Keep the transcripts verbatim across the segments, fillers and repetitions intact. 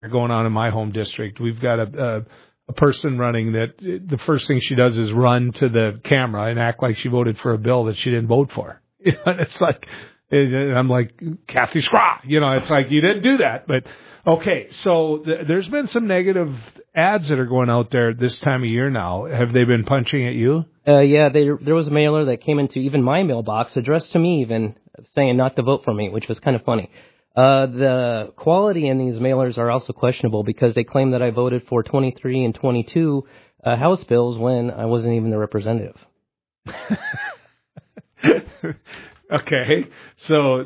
going on in my home district. We've got a, a a person running that the first thing she does is run to the camera and act like she voted for a bill that she didn't vote for. You know, and it's like, and I'm like, Kathy Scraw, you know, it's like, you didn't do that. But okay, so th- there's been some negative ads that are going out there this time of year now. Have they been punching at you? Uh, yeah, they, there was a mailer that came into even my mailbox, addressed to me even, saying not to vote for me, which was kind of funny. Uh, the quality in these mailers are also questionable because they claim that I voted for twenty-three and twenty-two uh, House bills when I wasn't even the representative. Okay, so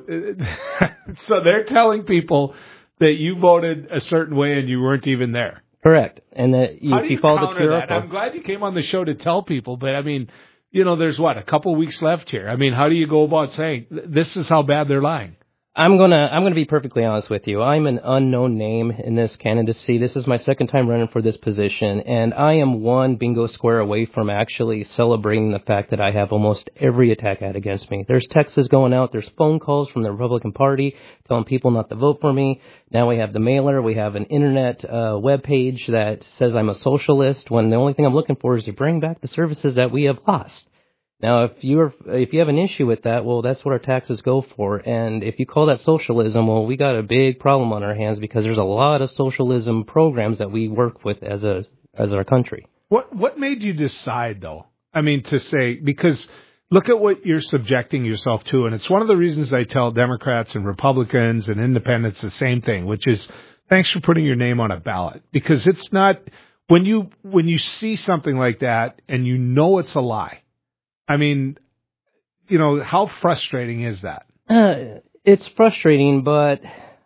so they're telling people that you voted a certain way and you weren't even there. Correct, and that you, How do if you you follow the counter Q R that? code, I'm glad you came on the show to tell people, but I mean, you know, there's what, a couple weeks left here. I mean, how do you go about saying this is how bad they're lying? I'm gonna I'm gonna be perfectly honest with you. I'm an unknown name in this candidacy. This is my second time running for this position, and I am one bingo square away from actually celebrating the fact that I have almost every attack ad against me. There's texts going out. There's phone calls from the Republican Party telling people not to vote for me. Now we have the mailer. We have an internet uh, web page that says I'm a socialist when the only thing I'm looking for is to bring back the services that we have lost. Now, if you're if you have an issue with that, well, that's what our taxes go for. And if you call that socialism, well, we got a big problem on our hands because there's a lot of socialism programs that we work with as a as our country. What what made you decide, though? I mean, to say, because look at what you're subjecting yourself to, and it's one of the reasons I tell Democrats and Republicans and independents the same thing, which is thanks for putting your name on a ballot, because it's not when you when you see something like that and you know it's a lie. I mean, you know, how frustrating is that? Uh, it's frustrating, but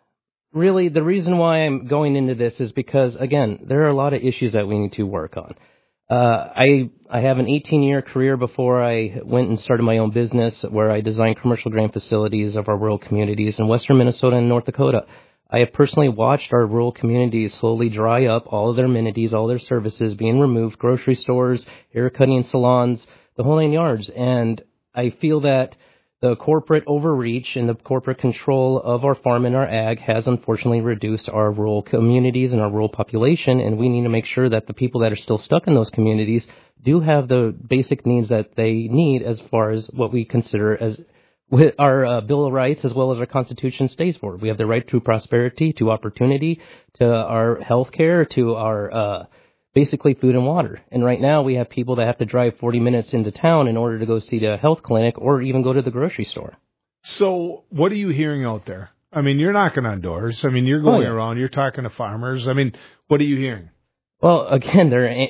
really the reason why I'm going into this is because, again, there are a lot of issues that we need to work on. Uh, I I have an eighteen-year career before I went and started my own business where I designed commercial grain facilities of our rural communities in western Minnesota and North Dakota. I have personally watched our rural communities slowly dry up, all of their amenities, all their services being removed, grocery stores, haircutting salons, the whole nine yards. And I feel that the corporate overreach and the corporate control of our farm and our ag has unfortunately reduced our rural communities and our rural population, and we need to make sure that the people that are still stuck in those communities do have the basic needs that they need as far as what we consider as our uh, Bill of Rights as well as our Constitution states for. We have the right to prosperity, to opportunity, to our health care, to our uh basically food and water. And right now we have people that have to drive forty minutes into town in order to go see the health clinic or even go to the grocery store. So what are you hearing out there? I mean, you're knocking on doors. I mean, you're going oh, yeah. around. You're talking to farmers. I mean, what are you hearing? Well, again, they're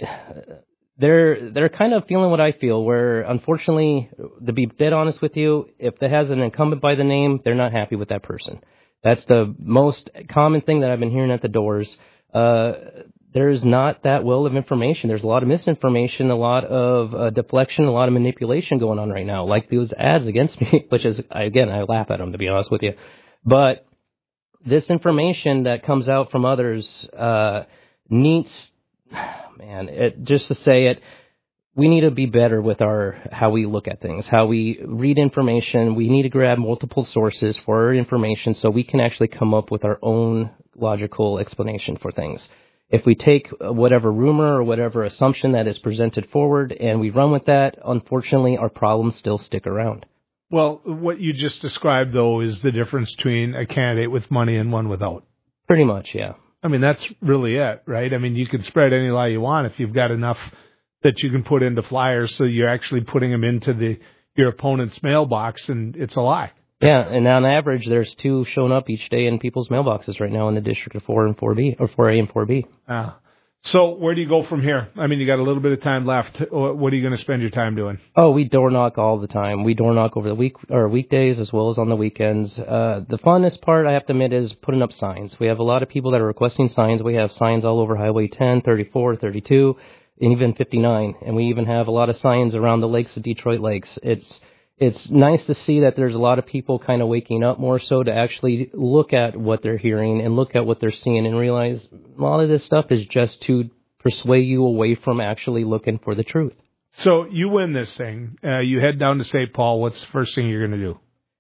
they're they're kind of feeling what I feel, where unfortunately, to be dead honest with you, if there has an incumbent by the name, they're not happy with that person. That's the most common thing that I've been hearing at the doors. Uh, There's not that well of information. There's a lot of misinformation, a lot of uh, deflection, a lot of manipulation going on right now, like those ads against me, which is, again, I laugh at them, to be honest with you. But this information that comes out from others uh, needs, man, it, just to say it, we need to be better with our how we look at things, how we read information. We need to grab multiple sources for our information so we can actually come up with our own logical explanation for things. If we take whatever rumor or whatever assumption that is presented forward and we run with that, unfortunately, our problems still stick around. Well, what you just described, though, is the difference between a candidate with money and one without. Pretty much, yeah. I mean, that's really it, right? I mean, you can spread any lie you want if you've got enough that you can put into flyers so you're actually putting them into the your opponent's mailbox, and it's a lie. Yeah, and on average, there's two showing up each day in people's mailboxes right now in the district of four and four B, or four A and four B. Uh, so where do you go from here? I mean, you got a little bit of time left. What are you going to spend your time doing? Oh, we door knock all the time. We door knock over the week or weekdays as well as on the weekends. Uh, the funnest part, I have to admit, is putting up signs. We have a lot of people that are requesting signs. We have signs all over Highway ten, thirty-four, thirty-two, and even fifty-nine. And we even have a lot of signs around the lakes of Detroit Lakes. It's It's nice to see that there's a lot of people kind of waking up more so to actually look at what they're hearing and look at what they're seeing and realize a lot of this stuff is just to persuade you away from actually looking for the truth. So you win this thing. Uh, you head down to Saint Paul. What's the first thing you're going to do?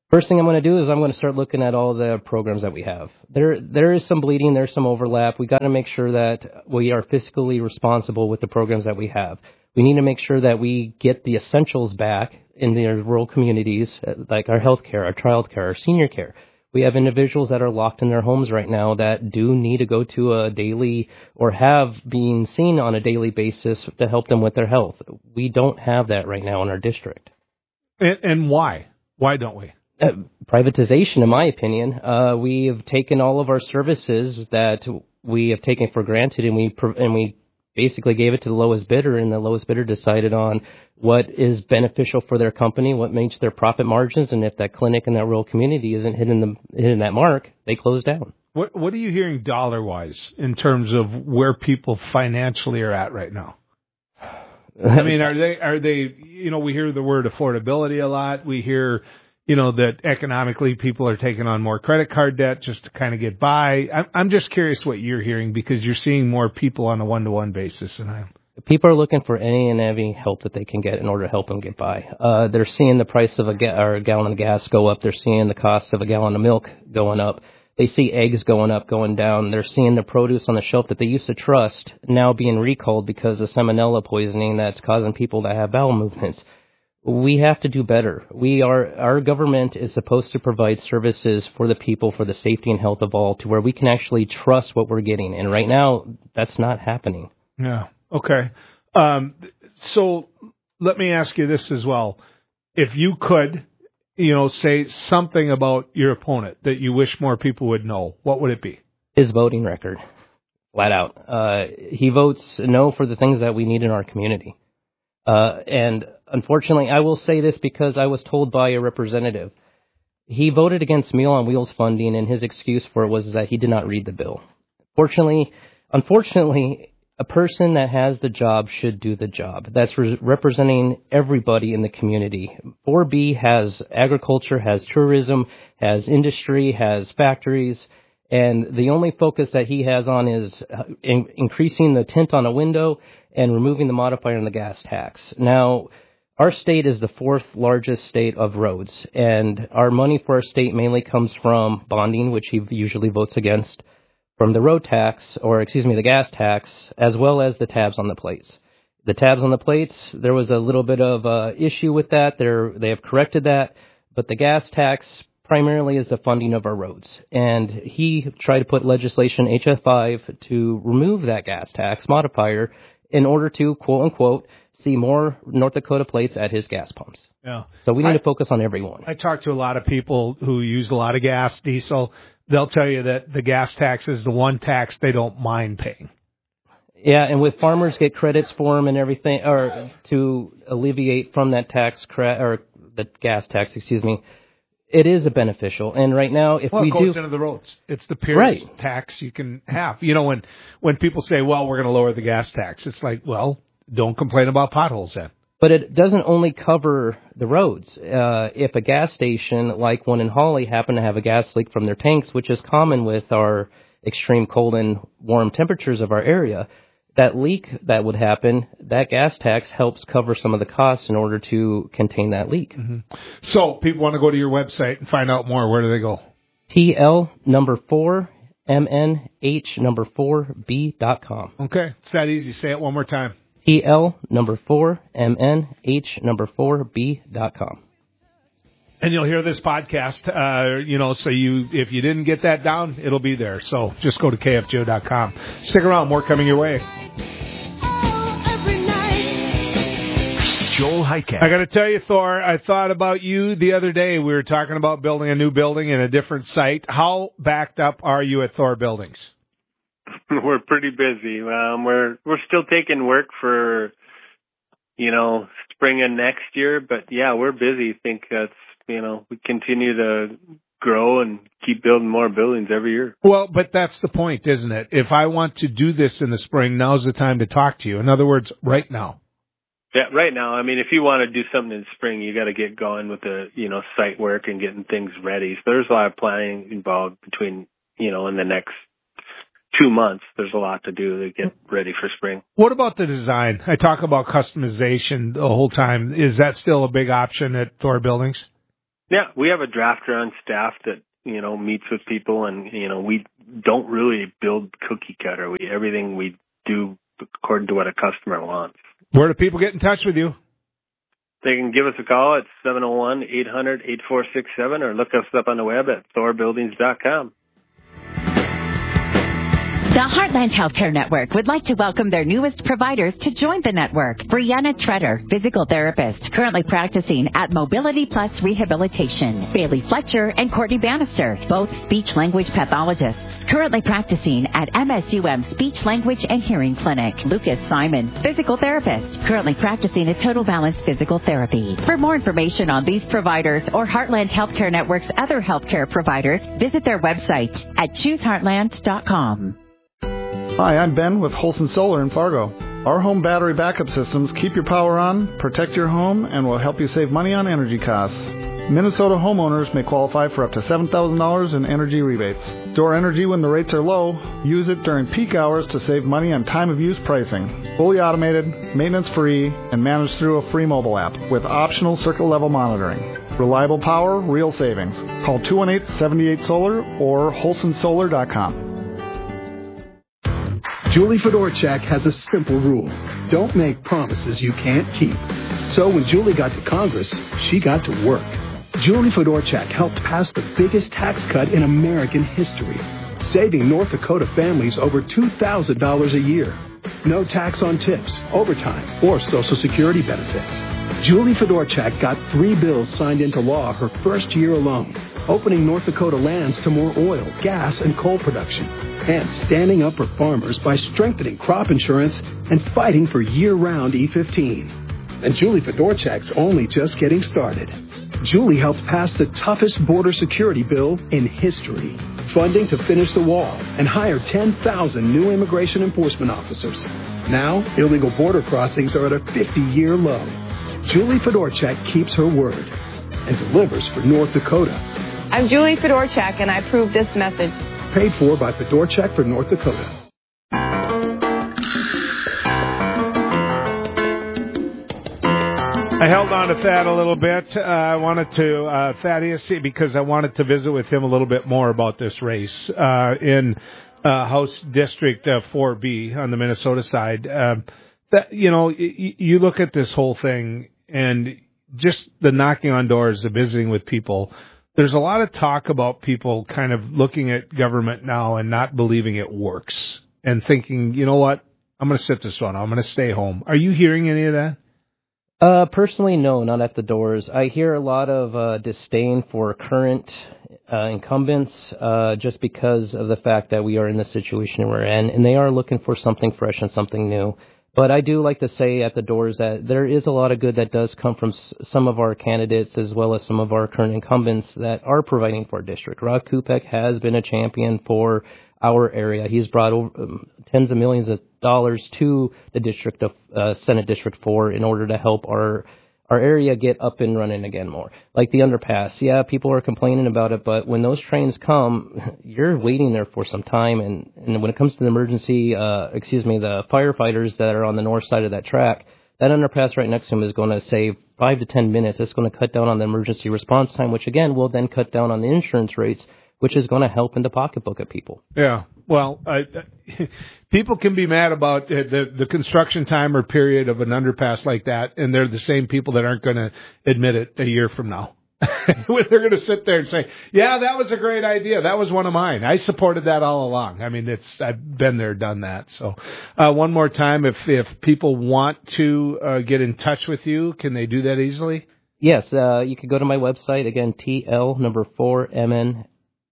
First thing I'm going to do is I'm going to start looking at all the programs that we have. There, there is some bleeding, there's some overlap. We got to make sure that we are fiscally responsible with the programs that we have. We need to make sure that we get the essentials back in the rural communities, like our health care, our child care, our senior care. We have individuals that are locked in their homes right now that do need to go to a daily or have been seen on a daily basis to help them with their health. We don't have that right now in our district. And, and why? Why don't we? Uh, privatization, in my opinion. Uh, we have taken all of our services that we have taken for granted, and we and we basically gave it to the lowest bidder, and the lowest bidder decided on what is beneficial for their company, what makes their profit margins, and if that clinic in that rural community isn't hitting the hitting that mark, they close down. What What are you hearing dollar wise in terms of where people financially are at right now? I mean, are they are they? You know, we hear the word affordability a lot. We hear, you know, that economically people are taking on more credit card debt just to kind of get by. I'm, I'm just curious what you're hearing because you're seeing more people on a one-to-one basis than I am. People are looking for any and every help that they can get in order to help them get by. Uh, they're seeing the price of a, ga- or a gallon of gas go up. They're seeing the cost of a gallon of milk going up. They see eggs going up, going down. They're seeing the produce on the shelf that they used to trust now being recalled because of salmonella poisoning that's causing people to have bowel movements. We have to do better. We are, our government is supposed to provide services for the people, for the safety and health of all, to where we can actually trust what we're getting. And right now, that's not happening. Yeah. Okay. Um, so let me ask you this as well. If you could, you know, say something about your opponent that you wish more people would know, what would it be? His voting record, flat out. Uh, he votes no for the things that we need in our community. Uh, and unfortunately, I will say this because I was told by a representative. He voted against Meal on Wheels funding, and his excuse for it was that he did not read the bill. Fortunately, unfortunately, a person that has the job should do the job. That's re- representing everybody in the community. four B has agriculture, has tourism, has industry, has factories, and the only focus that he has on is in- increasing the tint on a window and removing the modifier on the gas tax. Now, our state is the fourth largest state of roads, and our money for our state mainly comes from bonding, which he usually votes against, from the road tax, or excuse me, the gas tax, as well as the tabs on the plates. The tabs on the plates, there was a little bit of uh, issue with that. They're, they have corrected that, but the gas tax primarily is the funding of our roads. And he tried to put legislation, H F five, to remove that gas tax modifier in order to, quote unquote, see more North Dakota plates at his gas pumps. Yeah. So we need I, to focus on everyone. I talk to a lot of people who use a lot of gas, diesel. They'll tell you that the gas tax is the one tax they don't mind paying. Yeah, and with farmers get credits for them and everything, or to alleviate from that tax, cre- or the gas tax, excuse me, it is a beneficial. And right now, if well, we it goes do, into the roads. It's the purest right. tax you can have. You know, when when people say, "Well, we're going to lower the gas tax," it's like, well, don't complain about potholes then. But it doesn't only cover the roads. Uh, if a gas station, like one in Hawley, happen to have a gas leak from their tanks, which is common with our extreme cold and warm temperatures of our area, that leak that would happen, that gas tax helps cover some of the costs in order to contain that leak. Mm-hmm. So people want to go to your website and find out more. Where do they go? T L number four, M N H number four, B dot com. Okay. It's that easy. Say it one more time. T L number four, M N H number four, B dot com. And you'll hear this podcast, uh, you know, so you, if you didn't get that down, it'll be there. So just go to K F G O dot com. Stick around. More coming your way. Joel Heitkamp. I got to tell you, Thor, I thought about you the other day. We were talking about building a new building in a different site. How backed up are you at Thor Buildings? We're pretty busy. Um, we're we're still taking work for, you know, spring and next year. But yeah, we're busy. I think that's, you know, we continue to grow and keep building more buildings every year. Well, but that's the point, isn't it? If I want to do this in the spring, now's the time to talk to you. In other words, right now. Yeah, right now. I mean, if you want to do something in spring, you got to get going with the, you know, site work and getting things ready. So there's a lot of planning involved between, you know, in the next two months. There's a lot to do to get ready for spring. What about the design? I talk about customization the whole time. Is that still a big option at Thor Buildings? Yeah, we have a drafter on staff that, you know, meets with people, and, you know, we don't really build cookie cutter. We everything we do according to what a customer wants. Where do people get in touch with you? They can give us a call at seven oh one, eight hundred, eight four six seven or look us up on the web at thor buildings dot com. The Heartland Healthcare Network would like to welcome their newest providers to join the network. Brianna Treader, physical therapist, currently practicing at Mobility Plus Rehabilitation. Bailey Fletcher and Courtney Bannister, both speech-language pathologists, currently practicing at M S U M Speech, Language, and Hearing Clinic. Lucas Simon, physical therapist, currently practicing at Total Balance Physical Therapy. For more information on these providers or Heartland Healthcare Network's other healthcare providers, visit their website at choose heartland dot com. Hi, I'm Ben with Holson Solar in Fargo. Our home battery backup systems keep your power on, protect your home, and will help you save money on energy costs. Minnesota homeowners may qualify for up to seven thousand dollars in energy rebates. Store energy when the rates are low, use it during peak hours to save money on time-of-use pricing. Fully automated, maintenance-free, and managed through a free mobile app with optional circuit-level monitoring. Reliable power, real savings. Call two one eight, seven eight solar or holson solar dot com. Julie Fedorchak has a simple rule. Don't make promises you can't keep. So when Julie got to Congress, she got to work. Julie Fedorchak helped pass the biggest tax cut in American history, saving North Dakota families over two thousand dollars a year. No tax on tips, overtime, or Social Security benefits. Julie Fedorchak got three bills signed into law her first year alone, opening North Dakota lands to more oil, gas, and coal production, and standing up for farmers by strengthening crop insurance and fighting for year-round E fifteen. And Julie Fedorchak's only just getting started. Julie helped pass the toughest border security bill in history, funding to finish the wall and hire ten thousand new immigration enforcement officers. Now, illegal border crossings are at a fifty-year low. Julie Fedorchak keeps her word and delivers for North Dakota. I'm Julie Fedorchak, and I approve this message. Paid for by Fedorchak for North Dakota. I held on to Thad a little bit. Uh, I wanted to, uh, Thaddeus, because I wanted to visit with him a little bit more about this race uh, in uh, House District uh, four B on the Minnesota side. Um, that you know, y- you look at this whole thing and just the knocking on doors, the visiting with people. There's a lot of talk about people kind of looking at government now and not believing it works and thinking, you know what, I'm going to sit this one. I'm going to stay home. Are you hearing any of that? Uh, personally, no, not at the doors. I hear a lot of uh, disdain for current uh, incumbents uh, just because of the fact that we are in the situation we're in, and they are looking for something fresh and something new. But I do like to say at the doors that there is a lot of good that does come from s- some of our candidates as well as some of our current incumbents that are providing for our district. Rod Kupek has been a champion for our area. He's brought over, um, tens of millions of dollars to the district of uh, Senate District four in order to help our our area get up and running again more. Like the underpass, yeah, people are complaining about it, but when those trains come, you're waiting there for some time. And, and when it comes to the emergency, uh, excuse me, the firefighters that are on the north side of that track, that underpass right next to them is going to save five to ten minutes. It's going to cut down on the emergency response time, which again will then cut down on the insurance rates, which is going to help in the pocketbook of people. Yeah. Well, I, I, people can be mad about the, the construction time or period of an underpass like that, and they're the same people that aren't going to admit it a year from now. They're going to sit there and say, yeah, that was a great idea. That was one of mine. I supported that all along. I mean, it's I've been there, done that. So uh, one more time, if, if people want to uh, get in touch with you, can they do that easily? Yes. Uh, you can go to my website, again, T L number four M N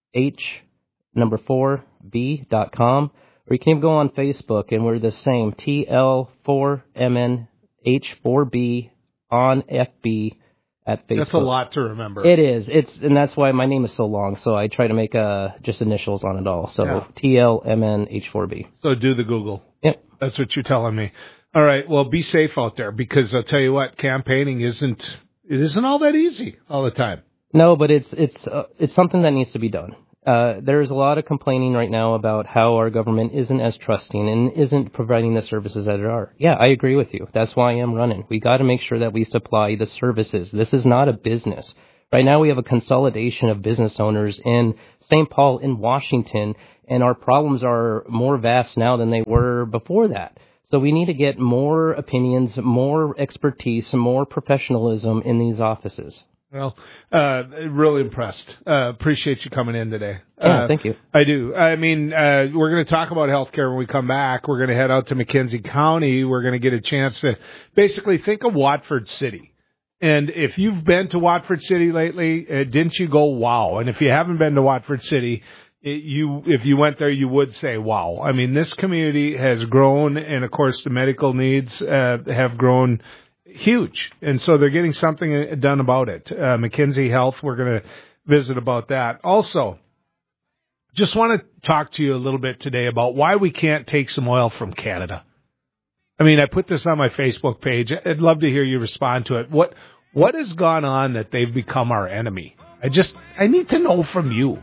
H number four B dot com, or you can even go on Facebook, and we're the same, T L four M N H four B on F B at Facebook. That's a lot to remember. It is. It's and that's why my name is so long. So I try to make uh, just initials on it all. So yeah. T L M N H four B. So do the Google. Yep. That's what you're telling me. All right. Well, be safe out there, because I'll tell you what, campaigning isn't it isn't all that easy all the time. No, but it's it's uh, it's something that needs to be done. Uh, there's a lot of complaining right now about how our government isn't as trusting and isn't providing the services that it are. Yeah, I agree with you. That's why I am running. We got to make sure that we supply the services. This is not a business. Right now we have a consolidation of business owners in Saint Paul, in Washington, and our problems are more vast now than they were before that. So we need to get more opinions, more expertise, more professionalism in these offices. Well, uh, really impressed. Uh, appreciate you coming in today. Yeah, uh, thank you. I do. I mean, uh, we're going to talk about healthcare when we come back. We're going to head out to McKenzie County. We're going to get a chance to basically think of Watford City. And if you've been to Watford City lately, uh, didn't you go, wow? And if you haven't been to Watford City, it, you if you went there, you would say, wow. I mean, this community has grown, and, of course, the medical needs uh, have grown huge, and so they're getting something done about it. Uh, McKenzie Health, we're going to visit about that. Also, just want to talk to you a little bit today about why we can't take some oil from Canada. I mean, I put this on my Facebook page. I'd love to hear you respond to it. What what has gone on that they've become our enemy? I just, I need to know from you.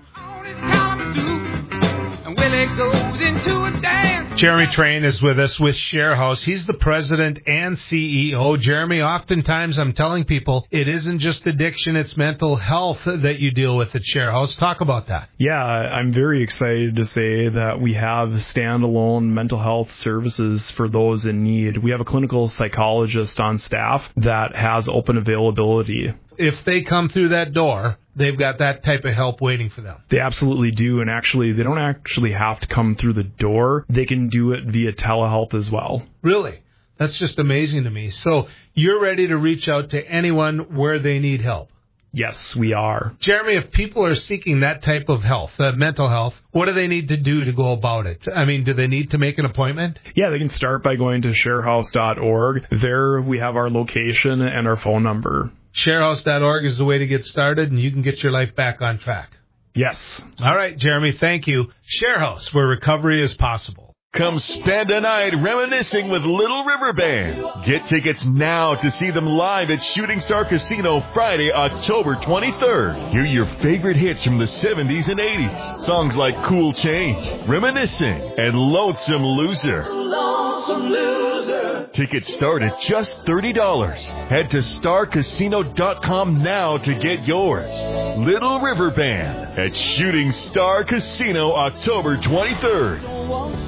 Jeremy Train is with us with ShareHouse. He's the president and C E O. Jeremy, oftentimes I'm telling people it isn't just addiction, it's mental health that you deal with at ShareHouse. Talk about that. Yeah, I'm very excited to say that we have standalone mental health services for those in need. We have a clinical psychologist on staff that has open availability. If they come through that door, they've got that type of help waiting for them. They absolutely do, and actually, they don't actually have to come through the door. They can do it via telehealth as well. Really? That's just amazing to me. So you're ready to reach out to anyone where they need help? Yes, we are. Jeremy, if people are seeking that type of health, uh, mental health, what do they need to do to go about it? I mean, do they need to make an appointment? Yeah, they can start by going to sharehouse dot org. There we have our location and our phone number. sharehouse dot org is the way to get started, and you can get your life back on track. Yes. All right, Jeremy, thank you. ShareHouse, where recovery is possible. Come spend a night reminiscing with Little River Band. Get tickets now to see them live at Shooting Star Casino Friday, October twenty-third. Hear your favorite hits from the seventies and eighties. Songs like Cool Change, Reminiscing, and Lonesome Loser. Lonesome Loser. Tickets start at just thirty dollars. Head to star casino dot com now to get yours. Little River Band at Shooting Star Casino October twenty-third.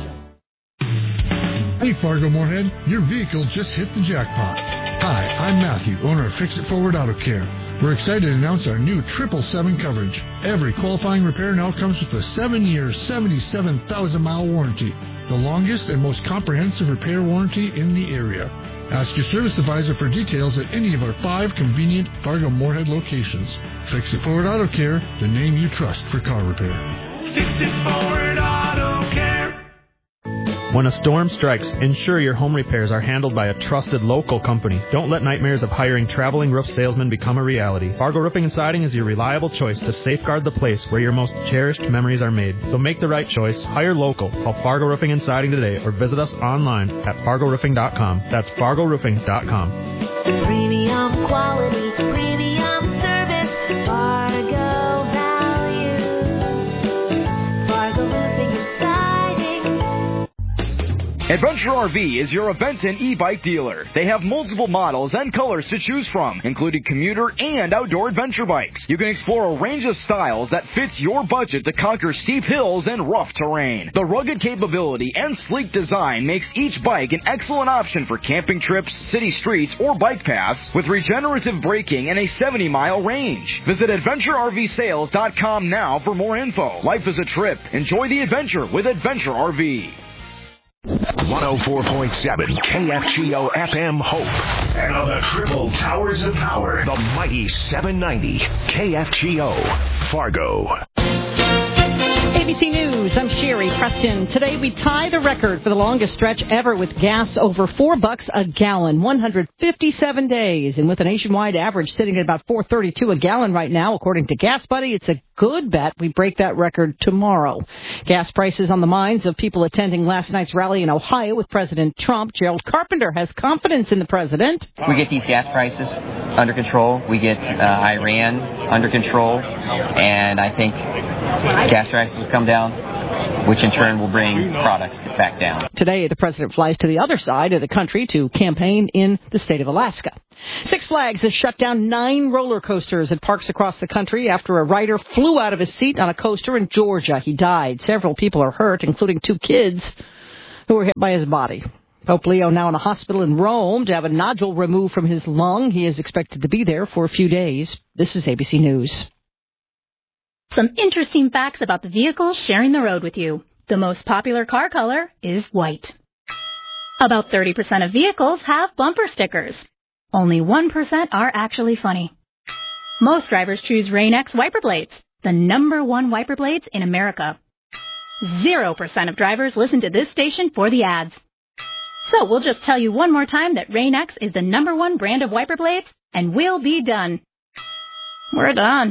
Hey Fargo Moorhead, your vehicle just hit the jackpot. Hi, I'm Matthew, owner of Fix It Forward Auto Care. We're excited to announce our new triple seven coverage. Every qualifying repair now comes with a seven-year, seventy-seven thousand mile warranty, the longest and most comprehensive repair warranty in the area. Ask your service advisor for details at any of our five convenient Fargo Moorhead locations. Fix It Forward Auto Care, the name you trust for car repair. Fix It Forward Auto Care. When a storm strikes, ensure your home repairs are handled by a trusted local company. Don't let nightmares of hiring traveling roof salesmen become a reality. Fargo Roofing and Siding is your reliable choice to safeguard the place where your most cherished memories are made. So make the right choice. Hire local. Call Fargo Roofing and Siding today or visit us online at fargo roofing dot com. That's fargo roofing dot com. Premium quality, premium service, Fargo value. Fargo Roofing and Siding. Adventure R V is your event and e-bike dealer. They have multiple models and colors to choose from, including commuter and outdoor adventure bikes. You can explore a range of styles that fits your budget to conquer steep hills and rough terrain. The rugged capability and sleek design makes each bike an excellent option for camping trips, city streets, or bike paths with regenerative braking and a seventy mile range. Visit adventure r v sales dot com now for more info. Life is a trip. Enjoy the adventure with Adventure R V. one oh four point seven K F G O F M Hope. And on the triple towers of power, the mighty seven ninety K F G O Fargo. A B C News, I'm Sherry Preston. Today we tie the record for the longest stretch ever with gas over four bucks a gallon, one hundred fifty-seven days. And with a nationwide average sitting at about four thirty-two a gallon right now, according to Gas Buddy, it's a good bet we break that record tomorrow. Gas prices on the minds of people attending last night's rally in Ohio with President Trump. Gerald Carpenter has confidence in the president. We get these gas prices under control. We get uh, Iran under control. And I think gas prices will come down which in turn will bring products back down. Today, the president flies to the other side of the country to campaign in the state of Alaska. Six Flags has shut down nine roller coasters at parks across the country after a rider flew out of his seat on a coaster in Georgia. He died. Several people are hurt, including two kids who were hit by his body. Pope Leo now in a hospital in Rome to have a nodule removed from his lung. He is expected to be there for a few days. This is A B C News. Some interesting facts about the vehicles sharing the road with you. The most popular car color is white. About thirty percent of vehicles have bumper stickers. Only one percent are actually funny. Most drivers choose Rain-X wiper blades, the number one wiper blades in America. Zero percent of drivers listen to this station for the ads. So we'll just tell you one more time that Rain-X is the number one brand of wiper blades, and we'll be done. We're done.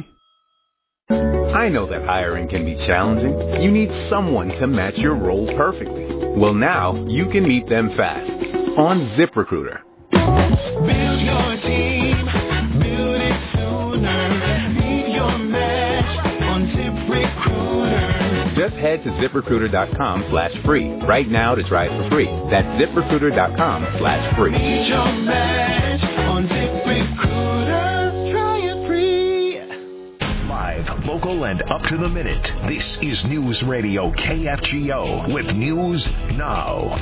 I know that hiring can be challenging. You need someone to match your role perfectly. Well, now you can meet them fast on ZipRecruiter. Build your team, build it sooner. Meet your match on ZipRecruiter. Just head to ZipRecruiter.com slash free right now to try it for free. That's ZipRecruiter.com slash free. Meet your match on ZipRecruiter. Try it free. Live, local, and up to the minute. This is News Radio K F G O with News Now.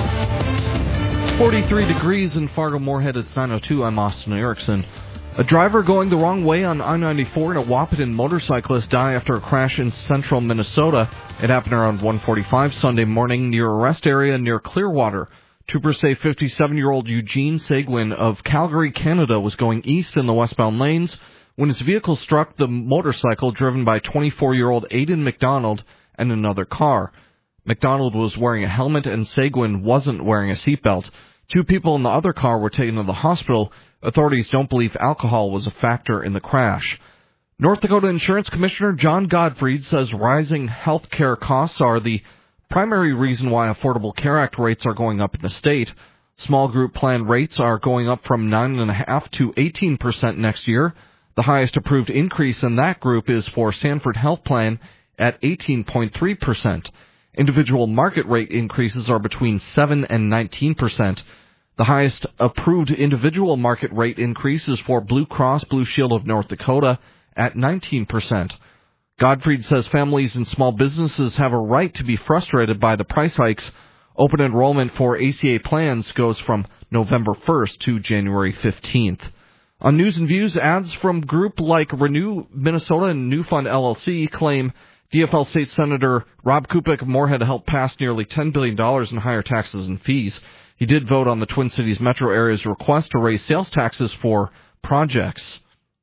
forty-three degrees in Fargo-Moorhead. It's nine oh two. I'm Austin Erickson. A driver going the wrong way on I ninety-four and a Wahpeton motorcyclist die after a crash in central Minnesota. It happened around one forty-five Sunday morning near a rest area near Clearwater. Troopers say fifty-seven-year-old Eugene Seguin of Calgary, Canada, was going east in the westbound lanes when his vehicle struck the motorcycle driven by twenty-four-year-old Aidan McDonald and another car. McDonald was wearing a helmet and Seguin wasn't wearing a seatbelt. Two people in the other car were taken to the hospital. Authorities don't believe alcohol was a factor in the crash. North Dakota Insurance Commissioner John Gottfried says rising health care costs are the primary reason why Affordable Care Act rates are going up in the state. Small group plan rates are going up from nine point five to eighteen percent next year. The highest approved increase in that group is for Sanford Health Plan at eighteen point three percent. Individual market rate increases are between seven and nineteen percent. The highest approved individual market rate increase is for Blue Cross Blue Shield of North Dakota at nineteen percent. Gottfried says families and small businesses have a right to be frustrated by the price hikes. Open enrollment for A C A plans goes from November first to January fifteenth. On News and Views, ads from group like Renew Minnesota and New Fund L L C claim D F L State Senator Rob Kupik of Moorhead helped pass nearly ten billion dollars in higher taxes and fees. He did vote on the Twin Cities metro area's request to raise sales taxes for projects.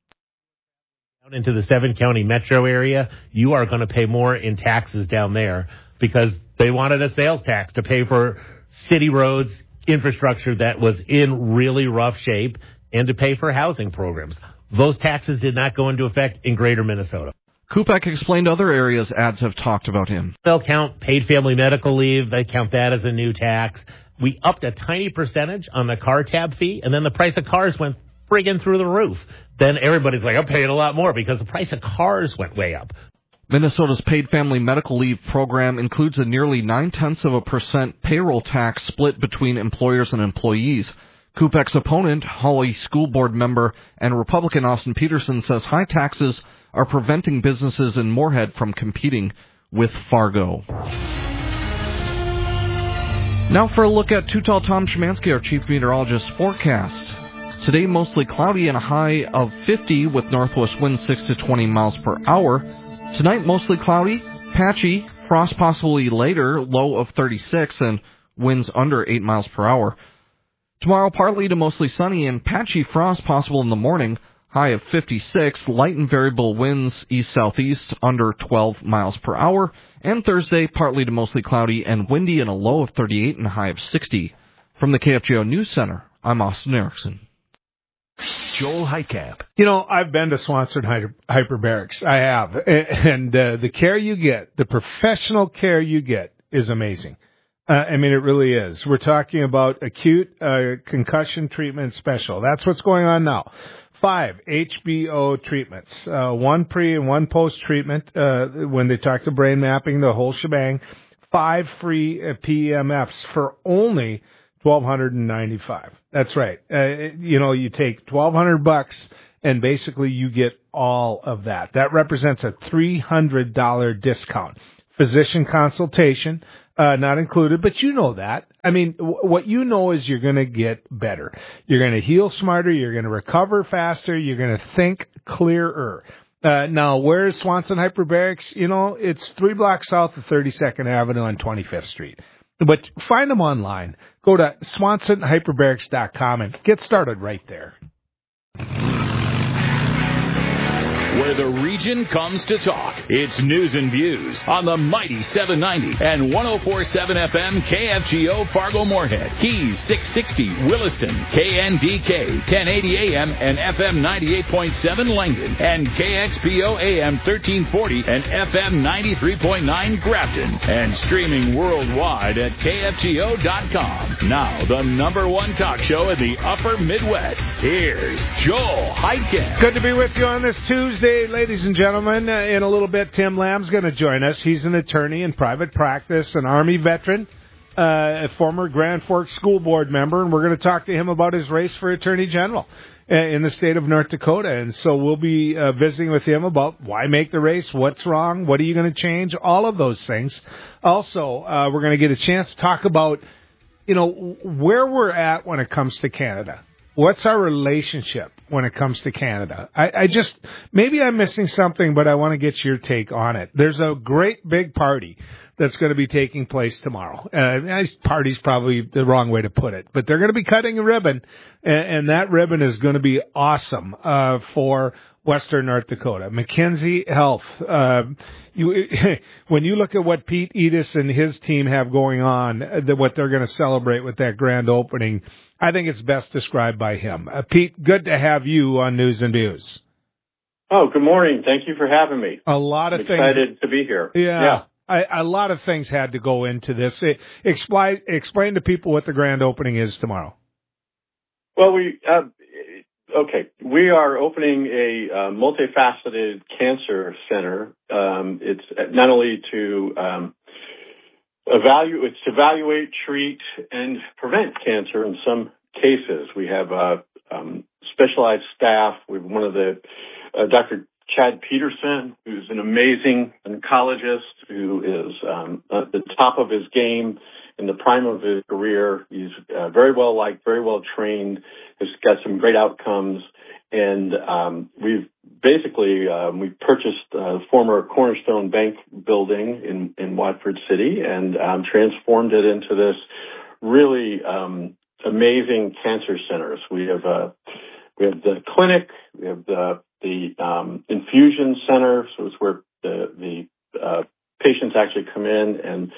Down into the seven-county metro area, you are going to pay more in taxes down there because they wanted a sales tax to pay for city roads, infrastructure that was in really rough shape, and to pay for housing programs. Those taxes did not go into effect in greater Minnesota. Kupek explained other areas ads have talked about him. They'll count paid family medical leave. They count that as a new tax. We upped a tiny percentage on the car tab fee, and then the price of cars went friggin' through the roof. Then everybody's like, I'm paying a lot more because the price of cars went way up. Minnesota's paid family medical leave program includes a nearly nine-tenths of a percent payroll tax split between employers and employees. Kupek's opponent, Hawley School Board member and Republican Austin Peterson, says high taxes are preventing businesses in Moorhead from competing with Fargo. Now for a look at Too Tall Tom Szymanski, our chief meteorologist's forecast. Today, mostly cloudy and a high of fifty with northwest winds six to twenty miles per hour. Tonight, mostly cloudy, patchy, frost possibly later, low of thirty-six and winds under eight miles per hour. Tomorrow, partly to mostly sunny and patchy frost possible in the morning, high of fifty-six, light and variable winds east-southeast under twelve miles per hour. And Thursday, partly to mostly cloudy and windy and a low of thirty-eight and a high of sixty. From the K F G O News Center, I'm Austin Erickson. Joel Heitkamp. You know, I've been to Swanson Hyper- Hyperbarics. I have. And uh, the care you get, the professional care you get is amazing. Uh, I mean, it really is. We're talking about acute uh, concussion treatment special. That's what's going on now. five H B O treatments, uh, one pre and one post treatment. Uh, when they talk to brain mapping, the whole shebang. Five free uh, P E M Fs for only twelve ninety-five. That's right. Uh, you know, you take twelve hundred bucks, and basically you get all of that. That represents a three hundred dollars discount. Physician consultation, uh, not included, but you know that. I mean, w- what you know is you're going to get better. You're going to heal smarter. You're going to recover faster. You're going to think clearer. Uh, now, where is Swanson Hyperbarics? You know, it's three blocks south of thirty-second Avenue on twenty-fifth Street. But find them online. Go to swanson hyperbarics dot com and get started right there. Where the region comes to talk. It's News and Views on the mighty seven ninety and one oh four point seven F M K F G O Fargo Moorhead. Keys six sixty Williston. K N D K ten eighty A M and F M ninety-eight point seven Langdon. And K X P O A M thirteen forty and F M ninety-three point nine Grafton. And streaming worldwide at K F G O dot com. Now, the number one talk show in the upper Midwest. Here's Joel Heitkamp. Good to be with you on this Tuesday. Ladies and gentlemen, uh, in a little bit, Tim Lamb's going to join us. He's an attorney in private practice, an Army veteran, uh, a former Grand Forks School Board member, and we're going to talk to him about his race for Attorney General uh, in the state of North Dakota. And so we'll be uh, visiting with him about why make the race, what's wrong, what are you going to change, all of those things. Also, uh, we're going to get a chance to talk about, you know, where we're at when it comes to Canada. What's our relationship when it comes to Canada? I, I just, maybe I'm missing something, but I want to get your take on it. There's a great big party that's going to be taking place tomorrow. Uh, party's probably the wrong way to put it, but they're going to be cutting a ribbon, and, and that ribbon is going to be awesome uh, for Western North Dakota. McKinsey Health. Uh, you, when you look at what Pete Edis and his team have going on, uh, the, what they're going to celebrate with that grand opening, I think it's best described by him. Uh, Pete, good to have you on News and Views. Oh, good morning. Thank you for having me. A lot of I'm things. Excited to be here. Yeah. yeah. I, a lot of things had to go into this. Explain, explain to people what the grand opening is tomorrow. Well, we uh, okay. We are opening a uh, multifaceted cancer center. Um, it's not only to um, evaluate, it's to evaluate, treat, and prevent cancer in some cases. We have uh, um, specialized staff. We have one of the uh, Doctor Chad Peterson, who's an amazing oncologist who is um, at the top of his game in the prime of his career. He's uh, very well liked, very well trained, has got some great outcomes. And um, we've basically, um, we purchased a former Cornerstone Bank building in, in Watford City and um, transformed it into this really um, amazing cancer center. So we have, uh, we have the clinic, we have the the um, infusion center, so it's where the, the uh, patients actually come in, and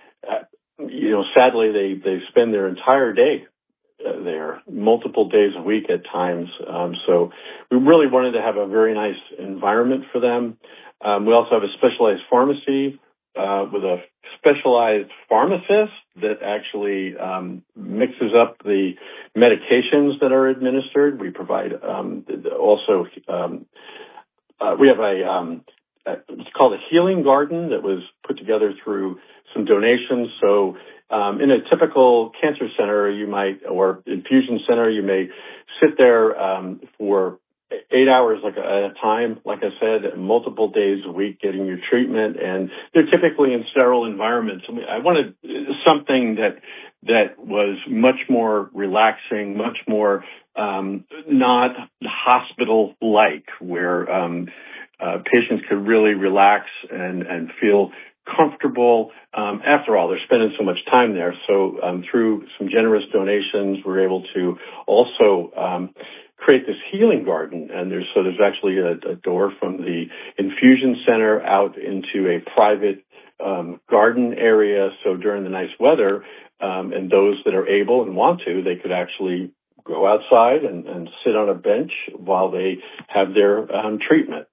uh, you know, sadly, they they spend their entire day uh, there, multiple days a week at times. Um, so we really wanted to have a very nice environment for them. Um, we also have a specialized pharmacy uh, with a specialized pharmacist that actually um, mixes up the medications that are administered. We provide um, also um, uh, we have a um, it's called a healing garden that was put together through some donations. So um, in a typical cancer center, you might or infusion center, you may sit there um, for eight hours like at a time, like I said, multiple days a week getting your treatment, and they're typically in sterile environments. I, mean, I wanted something that that was much more relaxing, much more um, not hospital-like, where um, uh, patients could really relax and, and feel comfortable. Um, after all, they're spending so much time there. So um, through some generous donations, we're able to also um, create this healing garden, and there's so there's actually a, a door from the infusion center out into a private um, garden area. So during the nice weather, um, and those that are able and want to, they could actually go outside and, and sit on a bench while they have their um, treatment.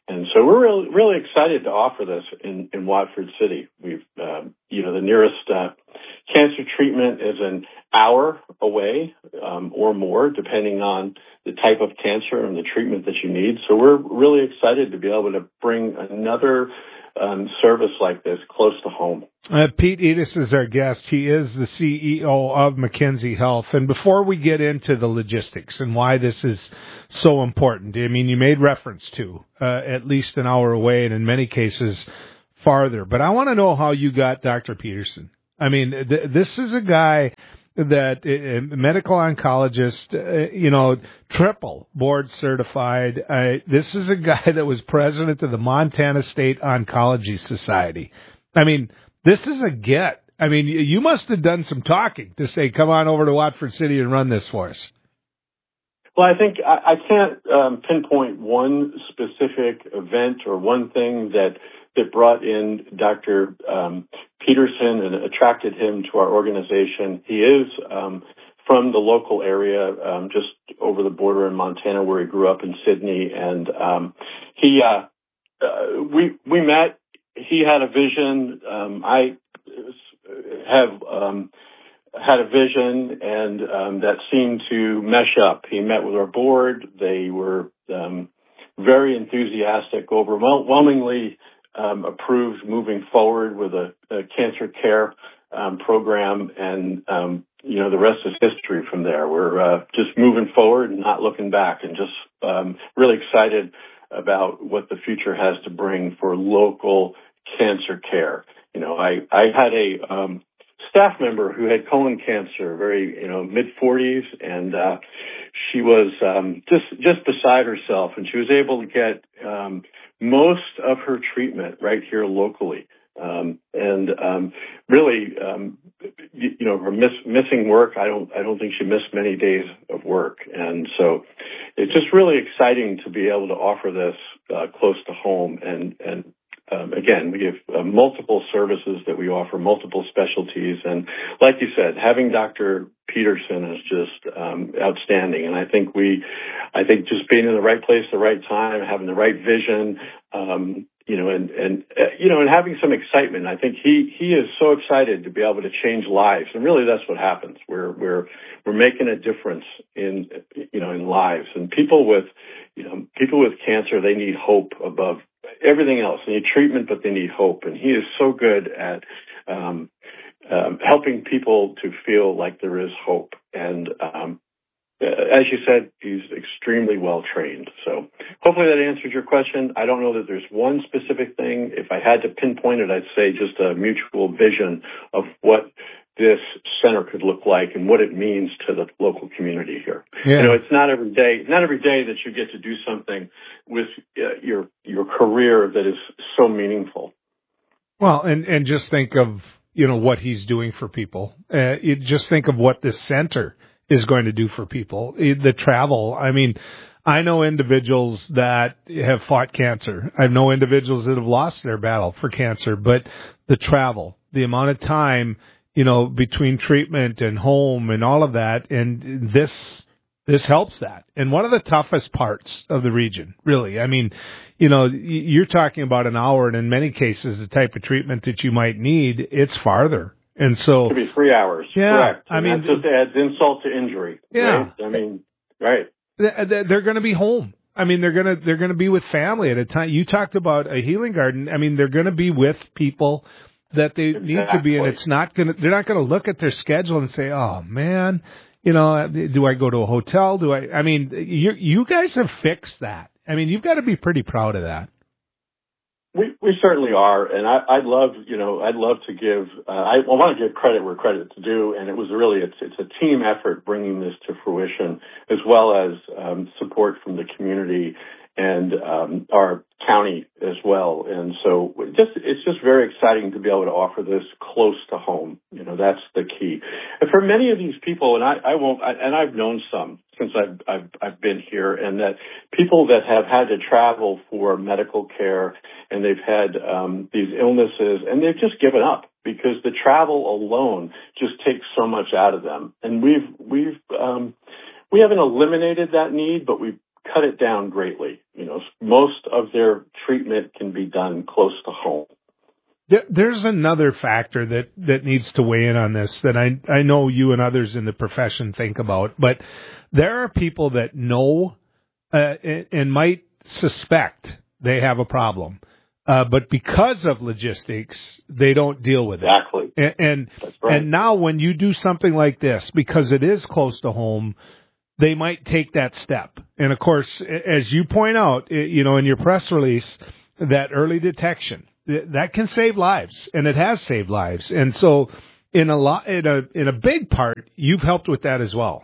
And so we're really, really excited to offer this in, in Watford City. We've, uh, you know, the nearest uh, cancer treatment is an hour away um, or more, depending on the type of cancer and the treatment that you need. So we're really excited to be able to bring another um, service like this close to home. Uh, Pete Edis is our guest. He is the C E O of McKinsey Health. And before we get into the logistics and why this is so important, I mean, you made reference to uh, at least an hour away and in many cases farther. But I want to know how you got Doctor Peterson. I mean, th- this is a guy that uh, medical oncologist, uh, you know, triple board certified. Uh, this is a guy that was president of the Montana State Oncology Society. I mean, this is a get. I mean, you must have done some talking to say, come on over to Watford City and run this for us. Well, I think I, I can't um, pinpoint one specific event or one thing that that brought in Doctor Um, Peterson and attracted him to our organization. He is um, from the local area, um, just over the border in Montana, where he grew up in Sydney, and um, he uh, uh, we we met. He had a vision. Um, I have um, had a vision, and um, that seemed to mesh up. He met with our board. They were um, very enthusiastic, overwhelmingly um, approved moving forward with a, a cancer care um, program, and um, you know the rest is history from there. We're uh, just moving forward and not looking back, and just um, really excited about what the future has to bring for local cancer care. You know, I, I had a um, staff member who had colon cancer, very, you know, mid forties, and uh, she was um, just just beside herself, and she was able to get um, most of her treatment right here locally. Um, and um, really, um, you, you know, her miss, missing work, I don't, I don't think she missed many days of work. And so it's just really exciting to be able to offer this uh, close to home. And, and um, again, we have uh, multiple services that we offer, multiple specialties. And like you said, having Doctor Peterson is just um, outstanding. And I think we, I think just being in the right place, the right time, having the right vision, um, you know, and, and, uh, you know, and having some excitement. I think he, he is so excited to be able to change lives. And really that's what happens. We're, we're, we're making a difference in, you know, in lives. And people with, you know, people with cancer, they need hope above everything else. They need treatment, but they need hope. And he is so good at, um, um, helping people to feel like there is hope. And, um, as you said, he's extremely well trained. So hopefully that answers your question. I don't know that there's one specific thing. If I had to pinpoint it, I'd say just a mutual vision of what this center could look like and what it means to the local community here. Yeah. You know, it's not every day, not every day that you get to do something with uh, your your career that is so meaningful. Well, and and just think of, you know, what he's doing for people. Uh, you just think of what this center is going to do for people. The travel. I mean, I know individuals that have fought cancer. I know individuals that have lost their battle for cancer, but the travel, the amount of time, you know, between treatment and home and all of that, and this, this helps that. And one of the toughest parts of the region, really, I mean, you know, you're talking about an hour, and in many cases, the type of treatment that you might need, it's farther. And so, it could be three hours. Yeah, correct. I mean, that just adds insult to injury. Yeah, right? I mean, right. They're going to be home. I mean, they're going to they're going to be with family at a time. You talked about a healing garden. I mean, they're going to be with people that they exactly. need to be, and it's not going to. They're not going to look at their schedule and say, "Oh man, you know, do I go to a hotel? Do I?" I mean, you you guys have fixed that. I mean, you've got to be pretty proud of that. We we certainly are, and I, I'd love, you know, I'd love to give. Uh, I, I want to give credit where credit's due, and it was really it's it's a team effort bringing this to fruition, as well as um, support from the community and um, our county as well. And so, just it's just very exciting to be able to offer this close to home. You know, that's the key. And for many of these people, and I, I won't, I, and I've known some since I've, I've I've been here, and that people that have had to travel for medical care, and they've had um, these illnesses, and they've just given up because the travel alone just takes so much out of them. And we've we've um, we haven't eliminated that need, but we've cut it down greatly. You know, most of their treatment can be done close to home. There's another factor that, that needs to weigh in on this that I, I know you and others in the profession think about, but there are people that know uh, and, and might suspect they have a problem, uh, but because of logistics, they don't deal with it. Exactly. And and, That's right. and now when you do something like this, because it is close to home, they might take that step. And of course, as you point out, you know, in your press release, that early detection, that can save lives, and it has saved lives. And so, in a lot, in a in a big part, you've helped with that as well.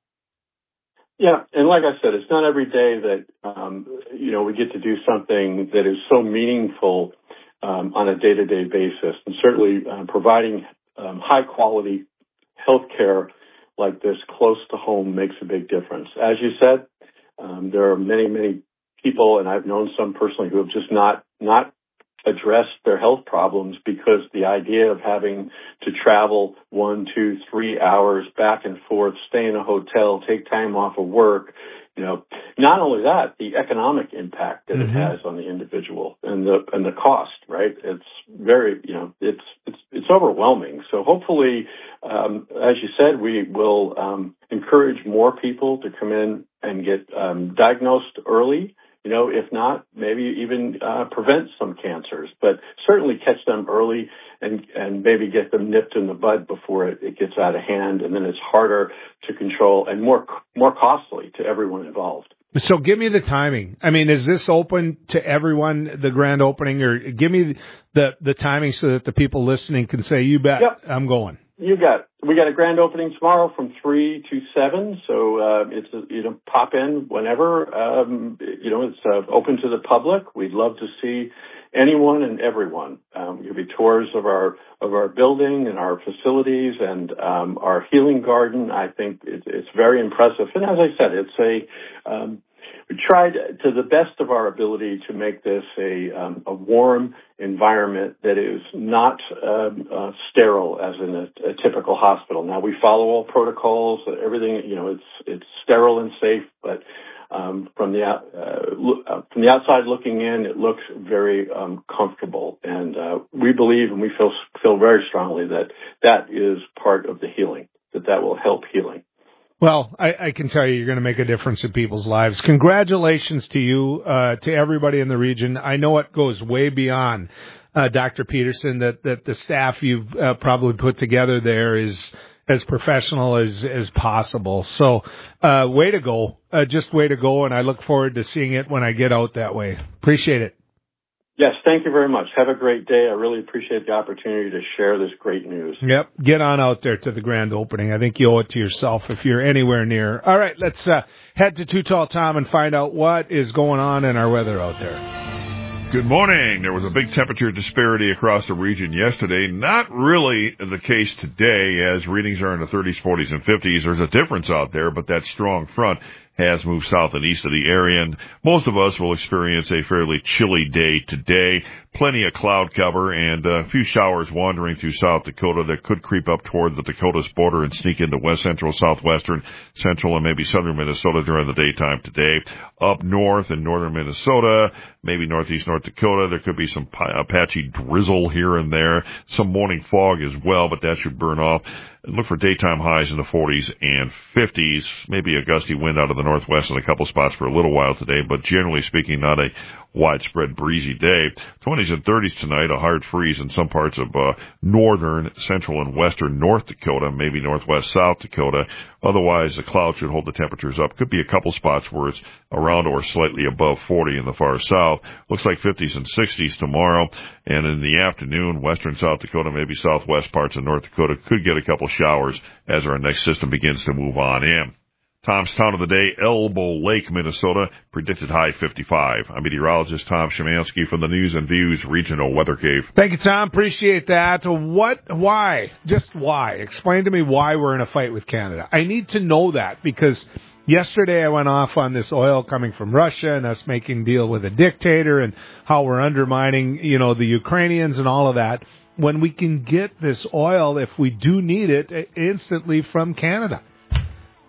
Yeah, and like I said, it's not every day that um, you know we get to do something that is so meaningful um, on a day-to-day basis, and certainly uh, providing um, high-quality health care like this close to home makes a big difference. As you said, um, there are many, many people, and I've known some personally who have just not not address their health problems because the idea of having to travel one, two, three hours back and forth, stay in a hotel, take time off of work, you know, not only that, the economic impact that mm-hmm. it has on the individual and the and the cost, right? It's very, you know, it's it's it's overwhelming. So hopefully, um, as you said, we will um, encourage more people to come in and get um, diagnosed early. You know, if not, maybe even uh, prevent some cancers, but certainly catch them early and, and maybe get them nipped in the bud before it, it gets out of hand, and then it's harder to control and more more costly to everyone involved. So give me the timing. I mean, is this open to everyone, the grand opening, or give me the, the timing so that the people listening can say, you bet, yep. I'm going. You got it. We got a grand opening tomorrow from three to seven. So, uh, it's, a, you know, pop in whenever, um, you know, it's uh, open to the public. We'd love to see anyone and everyone. Um, there'll be tours of our, of our building and our facilities and, um, our healing garden. I think it, it's very impressive. And as I said, it's a, um, we tried to the best of our ability to make this a, um, a warm environment that is not um, uh, sterile as in a, a typical hospital. Now, we follow all protocols, everything, you know, it's it's sterile and safe, but um, from the uh, look, uh, from the outside looking in, it looks very um, comfortable. And uh, we believe and we feel feel very strongly that that is part of the healing, that that will help healing. Well, I, I can tell you you're going to make a difference in people's lives. Congratulations to you, uh, to everybody in the region. I know it goes way beyond uh, Doctor Peterson, that, that the staff you've uh, probably put together there is as professional as, as possible. So uh, way to go. Uh, just way to go, and I look forward to seeing it when I get out that way. Appreciate it. Yes, thank you very much. Have a great day. I really appreciate the opportunity to share this great news. Yep. Get on out there to the grand opening. I think you owe it to yourself if you're anywhere near. All right, let's uh, head to Too Tall Tom and find out what is going on in our weather out there. Good morning. There was a big temperature disparity across the region yesterday. Not really the case today, as readings are in the thirties, forties, and fifties. There's a difference out there, but that strong front has moved south and east of the area, and most of us will experience a fairly chilly day today. Plenty of cloud cover and a few showers wandering through South Dakota that could creep up toward the Dakotas border and sneak into west central, southwestern, central, and maybe southern Minnesota during the daytime today. Up north in northern Minnesota, maybe northeast North Dakota, there could be some patchy drizzle here and there. Some morning fog as well, but that should burn off. And look for daytime highs in the forties and fifties, maybe a gusty wind out of the northwest in a couple spots for a little while today, but generally speaking, not a widespread breezy day. twenties and thirties tonight, a hard freeze in some parts of uh, northern, central, and western North Dakota, maybe northwest South Dakota. Otherwise, the clouds should hold the temperatures up. Could be a couple spots where it's around or slightly above forty in the far south. Looks like fifties and sixties tomorrow. And in the afternoon, western South Dakota, maybe southwest parts of North Dakota could get a couple showers as our next system begins to move on in. Tom's Town of the Day, Elbow Lake, Minnesota, predicted high fifty-five. I'm meteorologist Tom Szymanski from the News and Views Regional Weather Cave. Thank you, Tom. Appreciate that. What, why, just why? Explain to me why we're in a fight with Canada. I need to know that because yesterday I went off on this oil coming from Russia and us making deal with a dictator and how we're undermining, you know, the Ukrainians and all of that, when we can get this oil, if we do need it, instantly from Canada.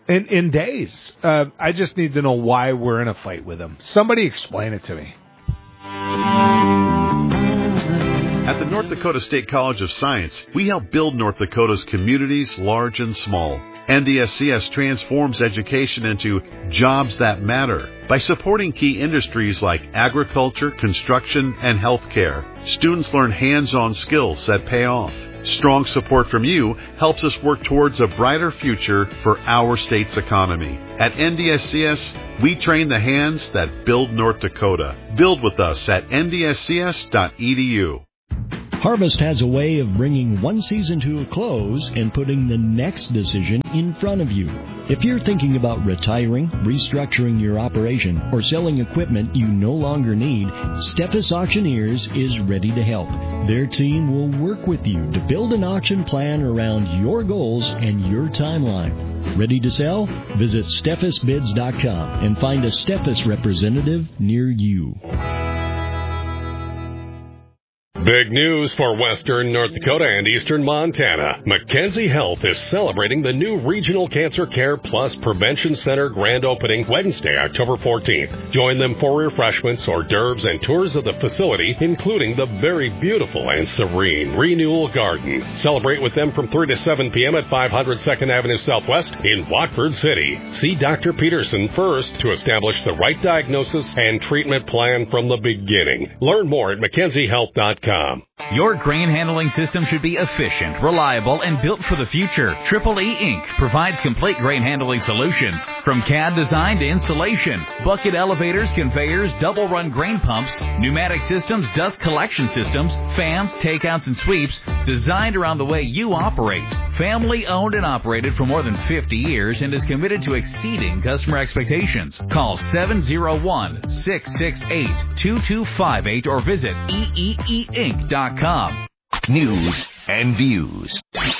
in in days. Uh, I just need to know why we're in a fight with them. Somebody explain it to me. At the North Dakota State College of Science, we help build North Dakota's communities, large and small. N D S C S transforms education into jobs that matter by supporting key industries like agriculture, construction, and healthcare. Students learn hands-on skills that pay off. Strong support from you helps us work towards a brighter future for our state's economy. At N D S C S, we train the hands that build North Dakota. Build with us at N D S C S dot E D U. Harvest has a way of bringing one season to a close and putting the next decision in front of you. If you're thinking about retiring, restructuring your operation, or selling equipment you no longer need, Steffes Auctioneers is ready to help. Their team will work with you to build an auction plan around your goals and your timeline. Ready to sell? Visit Steffes Bids dot com and find a Steffes representative near you. Big news for western North Dakota and eastern Montana. Mackenzie Health is celebrating the new Regional Cancer Care Plus Prevention Center grand opening Wednesday, October fourteenth. Join them for refreshments, hors d'oeuvres, and tours of the facility, including the very beautiful and serene Renewal Garden. Celebrate with them from three to seven p.m. at five hundred second Avenue Southwest in Watford City. See Doctor Peterson first to establish the right diagnosis and treatment plan from the beginning. Learn more at mackenzie health dot com. Your grain handling system should be efficient, reliable, and built for the future. Triple E Incorporated provides complete grain handling solutions, from C A D design to installation, bucket elevators, conveyors, double-run grain pumps, pneumatic systems, dust collection systems, fans, takeouts, and sweeps, designed around the way you operate. Family owned and operated for more than fifty years and is committed to exceeding customer expectations. Call seven oh one, six six eight, two two five eight or visit E E E Inc dot com. News and views.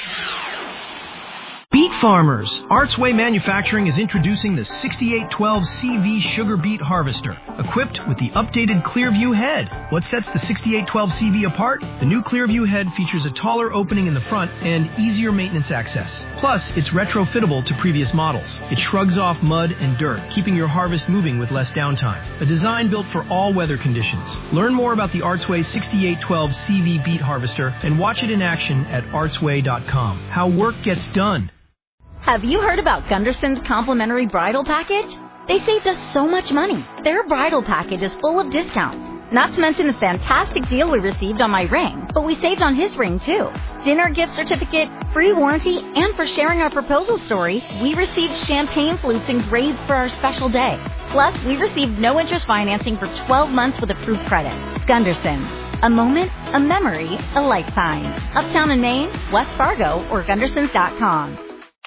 Beet farmers, Artsway Manufacturing is introducing the sixty-eight twelve C V Sugar Beet Harvester, equipped with the updated Clearview head. What sets the sixty-eight twelve C V apart? The new Clearview head features a taller opening in the front and easier maintenance access. Plus, it's retrofittable to previous models. It shrugs off mud and dirt, keeping your harvest moving with less downtime. A design built for all weather conditions. Learn more about the Artsway sixty-eight twelve C V Beet Harvester and watch it in action at artsway dot com. How work gets done. Have you heard about Gunderson's complimentary bridal package? They saved us so much money. Their bridal package is full of discounts. Not to mention the fantastic deal we received on my ring, but we saved on his ring too. Dinner gift certificate, free warranty, and for sharing our proposal story, we received champagne flutes engraved for our special day. Plus, we received no interest financing for twelve months with approved credit. Gunderson's. A moment, a memory, a lifetime. Uptown in Maine, West Fargo, or gundersons dot com.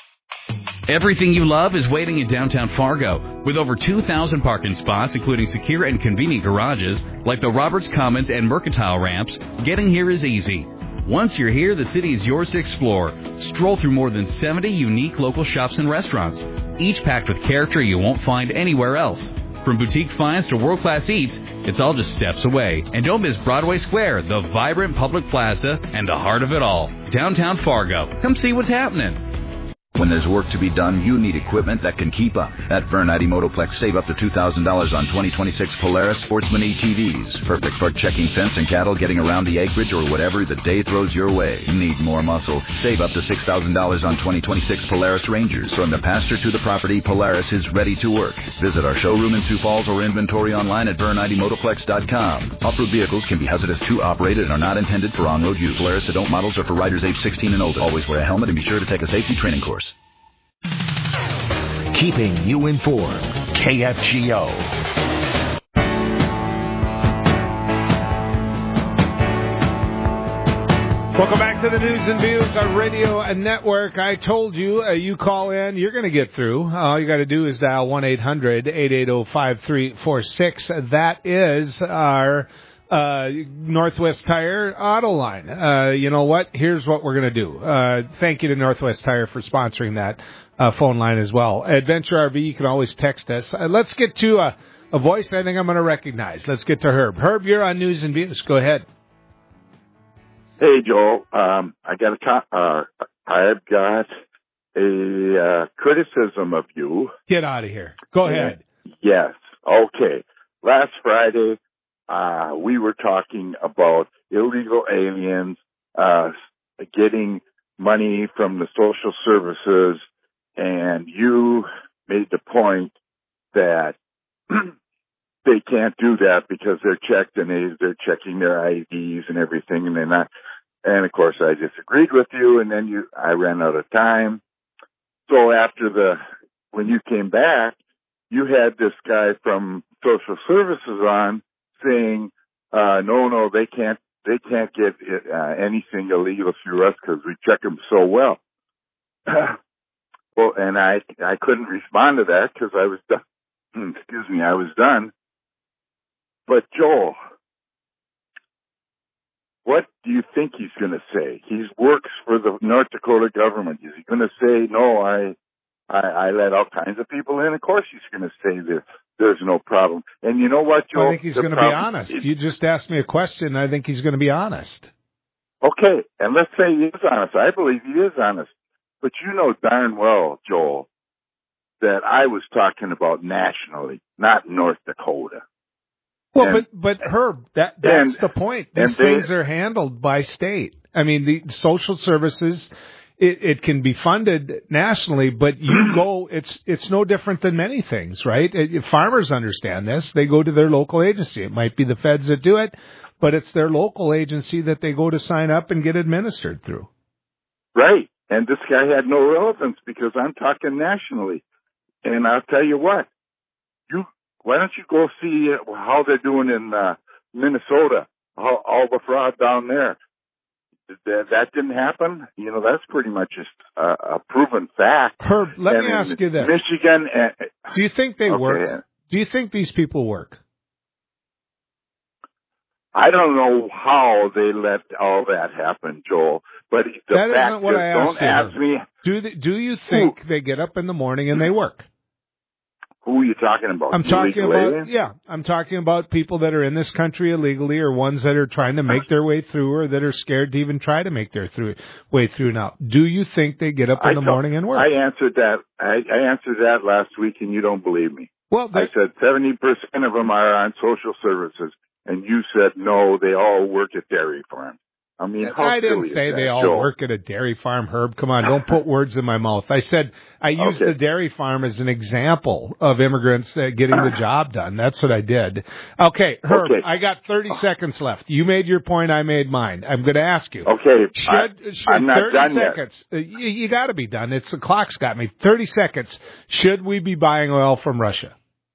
Everything you love is waiting in downtown Fargo. With over two thousand parking spots, including secure and convenient garages, like the Roberts Commons and Mercantile ramps, getting here is easy. Once you're here, the city is yours to explore. Stroll through more than seventy unique local shops and restaurants, each packed with character you won't find anywhere else. From boutique finds to world-class eats, it's all just steps away. And don't miss Broadway Square, the vibrant public plaza, and the heart of it all, downtown Fargo. Come see what's happening. When there's work to be done, you need equipment that can keep up. At Vernite Motoplex, save up to two thousand dollars on twenty twenty-six Polaris Sportsman E T Vs. Perfect for checking fence and cattle, getting around the acreage, or whatever the day throws your way. Need more muscle? Save up to six thousand dollars on twenty twenty-six Polaris Rangers. From the pasture to the property, Polaris is ready to work. Visit our showroom in Sioux Falls or inventory online at vernite motoplex dot com. Off-road vehicles can be hazardous to operate and are not intended for on-road use. Polaris adult models are for riders age sixteen and older. Always wear a helmet and be sure to take a safety training course. Keeping you informed. K F G O. Welcome back to the News and Views on Radio Network. I told you, uh, you call in, you're going to get through. All you got to do is dial one eight hundred eight eight zero five three four six. That is our uh, Northwest Tire auto line. Uh, you know what? Here's what we're going to do. Uh, thank you to Northwest Tire for sponsoring that uh, phone line as well. Adventure R V, you can always text us. Uh, let's get to a, a voice I think I'm going to recognize. Let's get to Herb. Herb, you're on News and Views. Go ahead. Hey, Joel. Um, I got a co- uh, I've got a uh, criticism of you. Get out of here. Go ahead. Yes. Okay. Last Friday, uh, we were talking about illegal aliens uh, getting money from the social services, and you made the point that they can't do that because they're checked and they, they're checking their I Ds and everything, and they're not. And of course, I disagreed with you, and then you, I ran out of time. So after the, when you came back, you had this guy from social services on saying, uh, no, no, they can't, they can't get uh, anything illegal through us because we check them so well. Well, and I, I couldn't respond to that because I was done. Excuse me, I was done. But Joel, what do you think he's going to say? He works for the North Dakota government. Is he going to say, no, I, I, I let all kinds of people in? Of course he's going to say that there's no problem. And you know what, Joel? I think he's going to be honest. You just asked me a question. I think he's going to be honest. Okay, and let's say he is honest. I believe he is honest. But you know darn well, Joel, that I was talking about nationally, not North Dakota. Well, and, but but Herb, that that's and, the point. These they, things are handled by state. I mean, the social services, it, it can be funded nationally, but you go. It's it's no different than many things, right? It, farmers understand this. They go to their local agency. It might be the feds that do it, but it's their local agency that they go to sign up and get administered through. Right. And this guy had no relevance because I'm talking nationally. And I'll tell you what, you why don't you go see how they're doing in uh, Minnesota, all, all the fraud down there. That, that didn't happen. You know, that's pretty much just a, a proven fact. Herb, let and me ask you this. Michigan. Uh, Do you think they okay. work? Do you think these people work? I don't know how they let all that happen, Joel. But the that fact isn't what is, I asked don't you. ask me. Do they, Do you think who, they get up in the morning and they work? Who are you talking about? I'm talking Illegal about aliens? yeah. I'm talking about people that are in this country illegally, or ones that are trying to make their way through, or that are scared to even try to make their through way through. Now, do you think they get up in I the morning and work? I answered that. I, I answered that last week, and you don't believe me. Well, I said seventy percent of them are on social services. And you said, no, they all work at dairy farms. I mean, how I didn't silly say is that, they all Joel? work at a dairy farm, Herb. Come on, don't put words in my mouth. I said I used Okay. the dairy farm as an example of immigrants uh, getting the job done. That's what I did. Okay, Herb, Okay. I got thirty seconds left. You made your point, I made mine. I'm going to ask you. Okay, Should, I, should I'm not thirty done seconds? Uh, you you got to be done. It's the clock's got me. thirty seconds. Should we be buying oil from Russia?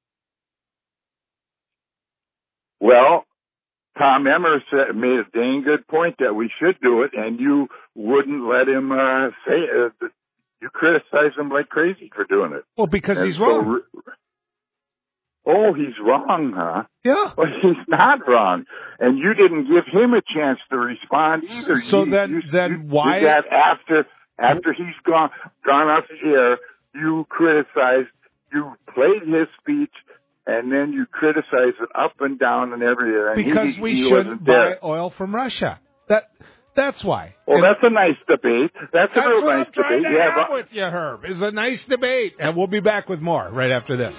Well, Tom Emmer said, made a dang good point that we should do it, and you wouldn't let him uh, say it. You criticize him like crazy for doing it. Well, because And he's so wrong. re- oh, he's wrong, huh? Yeah. Well, he's not wrong. And you didn't give him a chance to respond either. So you, then, you, then you, why? You got after, after he's gone, gone off the air, you criticized, you played his speech, and then you criticize it up and down and everywhere. And Because he, we he shouldn't wasn't buy there. oil from Russia. That that's why. Well, And that's a nice debate. That's, that's a real what nice I'm trying debate. to Yeah, have but- with you, Herb. It's a nice debate, and we'll be back with more right after this.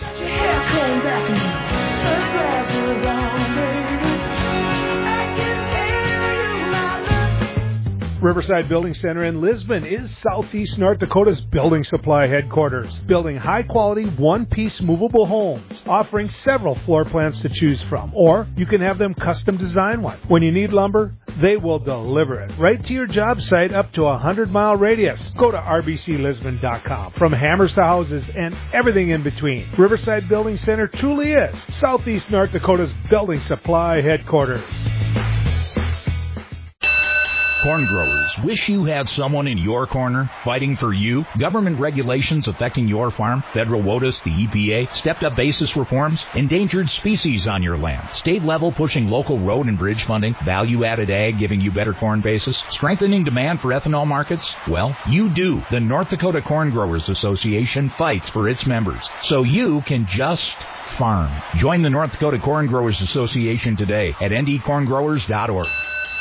Riverside Building Center in Lisbon is Southeast North Dakota's building supply headquarters, building high-quality, one-piece movable homes, offering several floor plans to choose from, or you can have them custom design one. When you need lumber, they will deliver it right to your job site up to a hundred-mile radius. Go to r b c lisbon dot com. From hammers to houses and everything in between, Riverside Building Center truly is Southeast North Dakota's building supply headquarters. Corn growers, wish you had someone in your corner fighting for you? Government regulations affecting your farm, federal WOTUS, the E P A, stepped-up basis reforms, endangered species on your land, state level pushing local road and bridge funding, value-added ag giving you better corn basis, strengthening demand for ethanol markets? Well, you do. The North Dakota Corn Growers Association fights for its members, so you can just farm. Join the North Dakota Corn Growers Association today at n d corn growers dot org.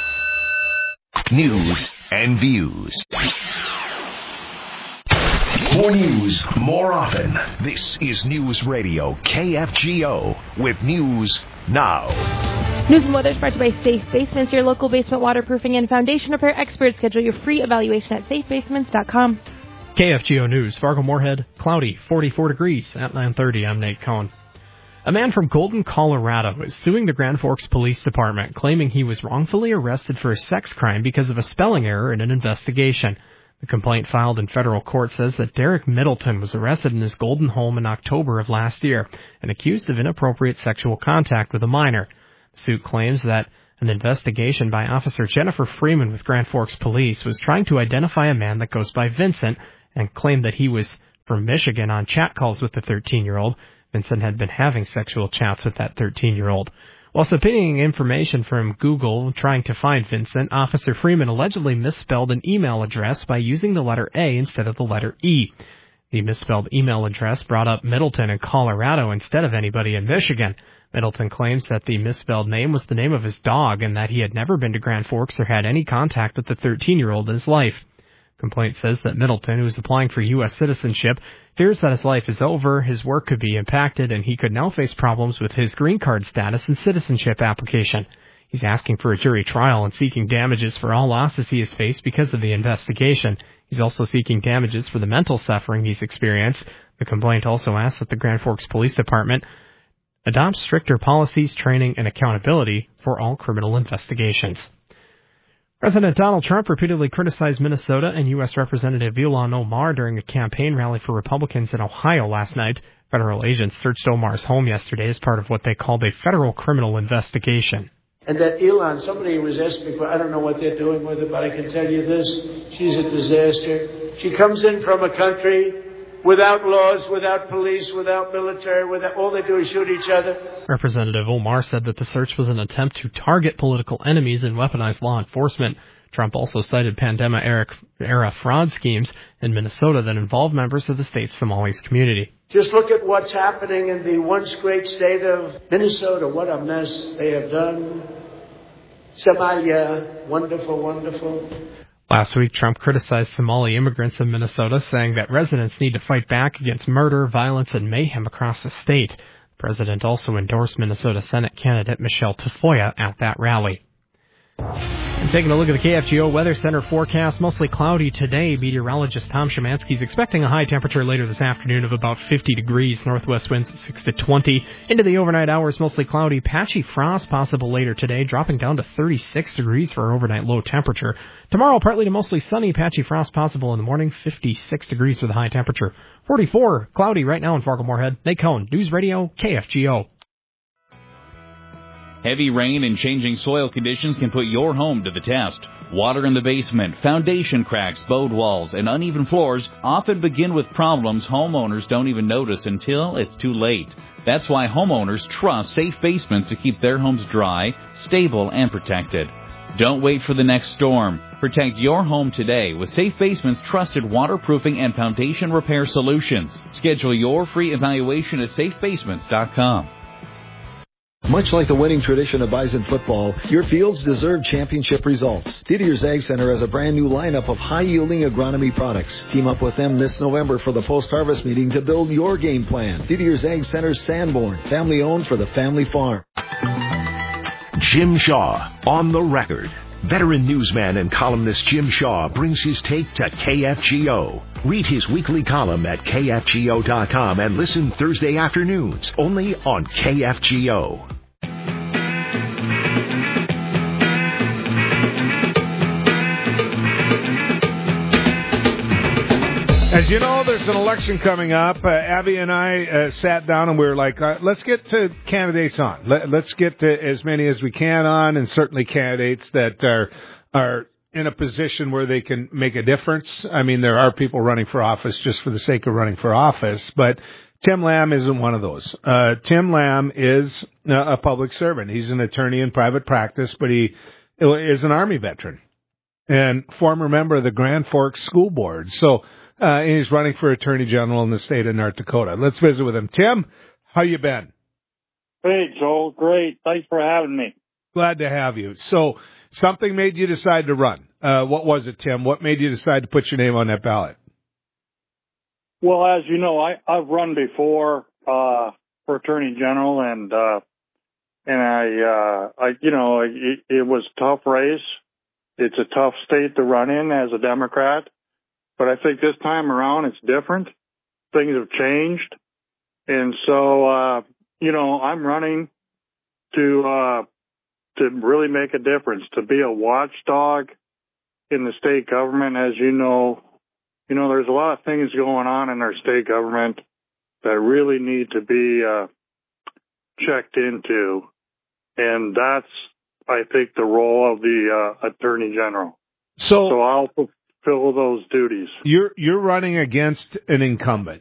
News and views. More news, more often. This is News Radio K F G O with News Now. News and weather is brought to you by Safe Basements, your local basement waterproofing and foundation repair experts. Schedule your free evaluation at safe basements dot com. K F G O News, Fargo-Moorhead, cloudy, forty-four degrees at nine thirty. I'm Nate Cohn. A man from Golden, Colorado is suing the Grand Forks Police Department, claiming he was wrongfully arrested for a sex crime because of a spelling error in an investigation. The complaint filed in federal court says that Derek Middleton was arrested in his Golden home in October of last year and accused of inappropriate sexual contact with a minor. The suit claims that an investigation by Officer Jennifer Freeman with Grand Forks Police was trying to identify a man that goes by Vincent and claimed that he was from Michigan on chat calls with the thirteen-year-old. Vincent had been having sexual chats with that thirteen-year-old. While subpoenaing information from Google trying to find Vincent, Officer Freeman allegedly misspelled an email address by using the letter A instead of the letter E. The misspelled email address brought up Middleton in Colorado instead of anybody in Michigan. Middleton claims that the misspelled name was the name of his dog and that he had never been to Grand Forks or had any contact with the thirteen-year-old in his life. Complaint says that Middleton, who is applying for U S citizenship, fears that his life is over, his work could be impacted, and he could now face problems with his green card status and citizenship application. He's asking for a jury trial and seeking damages for all losses he has faced because of the investigation. He's also seeking damages for the mental suffering he's experienced. The complaint also asks that the Grand Forks Police Department adopt stricter policies, training, and accountability for all criminal investigations. President Donald Trump repeatedly criticized Minnesota and U S Representative Ilhan Omar during a campaign rally for Republicans in Ohio last night. Federal agents searched Omar's home yesterday as part of what they called a federal criminal investigation. And that Ilhan, somebody was asking me, I don't know what they're doing with her, but I can tell you this, she's a disaster. She comes in from a country without laws, without police, without military, without, all they do is shoot each other. Representative Omar said that the search was an attempt to target political enemies and weaponize law enforcement. Trump also cited pandemic-era fraud schemes in Minnesota that involved members of the state's Somalis community. Just look at what's happening in the once great state of Minnesota. What a mess they have done. Somalia, wonderful, wonderful. Last week, Trump criticized Somali immigrants in Minnesota, saying that residents need to fight back against murder, violence, and mayhem across the state. The president also endorsed Minnesota Senate candidate Michelle Tafoya at that rally. And taking a look at the K F G O Weather Center forecast, mostly cloudy today. Meteorologist Tom Szymanski is expecting a high temperature later this afternoon of about fifty degrees. Northwest winds at six to twenty. Into the overnight hours, mostly cloudy. Patchy frost possible later today, dropping down to thirty-six degrees for our overnight low temperature. Tomorrow, partly to mostly sunny. Patchy frost possible in the morning, fifty-six degrees for the high temperature. forty-four, cloudy right now in Fargo-Moorhead. Nate Cohn, News Radio, K F G O. Heavy rain and changing soil conditions can put your home to the test. Water in the basement, foundation cracks, bowed walls, and uneven floors often begin with problems homeowners don't even notice until it's too late. That's why homeowners trust Safe Basements to keep their homes dry, stable, and protected. Don't wait for the next storm. Protect your home today with Safe Basements' trusted waterproofing and foundation repair solutions. Schedule your free evaluation at safe basements dot com. Much like the winning tradition of Bison football, your fields deserve championship results. Didier's Ag Center has a brand new lineup of high-yielding agronomy products. Team up with them this November for the post-harvest meeting to build your game plan. Didier's Ag Center Sanborn, family-owned for the family farm. Jim Shaw, on the record. Veteran newsman and columnist Jim Shaw brings his take to K F G O. Read his weekly column at K F G O dot com and listen Thursday afternoons only on K F G O. As you know, there's an election coming up. Uh, Abby and I uh, sat down and we were like, uh, let's get to candidates on. Let, let's get to as many as we can on, and certainly candidates that are are in a position where they can make a difference. I mean, there are people running for office just for the sake of running for office, but Tim Lamb isn't one of those. Uh, Tim Lamb is a public servant. He's an attorney in private practice, but he is an Army veteran and former member of the Grand Forks School Board. So uh, and he's running for Attorney General in the state of North Dakota. Let's visit with him. Tim, how you been? Great, Joel. Great. Thanks for having me. Glad to have you. So something made you decide to run. Uh, what was it, Tim? What made you decide to put your name on that ballot? Well, as you know, I, I've run before uh, for Attorney General, and uh, and I, uh, I, you know, it, it was a tough race. It's a tough state to run in as a Democrat, but I think this time around it's different. Things have changed, and so uh, you know, I'm running to uh, to really make a difference, to be a watchdog in the state government. As you know, you know, there's a lot of things going on in our state government that really need to be uh, checked into, and that's, I think, the role of the uh, Attorney General. So, so I'll fulfill those duties. You're you're running against an incumbent.